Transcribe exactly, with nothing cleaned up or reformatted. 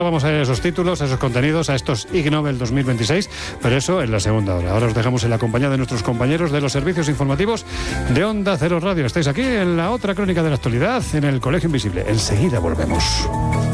Vamos a esos títulos, a esos contenidos, a estos Ig Nobel dos mil veintiséis, pero eso en la segunda hora. Ahora os dejamos en la compañía de nuestros compañeros de los servicios informativos de Onda Cero Radio. Estáis aquí en la otra crónica de la actualidad, en el Colegio Invisible. Enseguida volvemos.